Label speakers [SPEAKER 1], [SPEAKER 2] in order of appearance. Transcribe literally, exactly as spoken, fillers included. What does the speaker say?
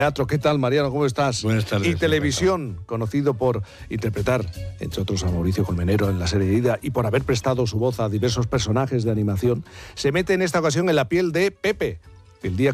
[SPEAKER 1] Teatro, ¿qué tal, Mariano? ¿Cómo estás?
[SPEAKER 2] Buenas tardes.
[SPEAKER 1] Y televisión, conocido por interpretar, entre otros, a Mauricio Colmenero en la serie Ida y por haber prestado su voz a diversos personajes de animación, se mete en esta ocasión en la piel de Pepe, el día